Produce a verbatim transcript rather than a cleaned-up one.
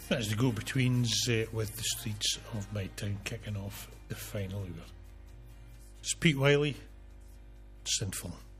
That's the go-betweens uh, with the streets of my town kicking off the final hour. It's Pete Wiley, Sinful.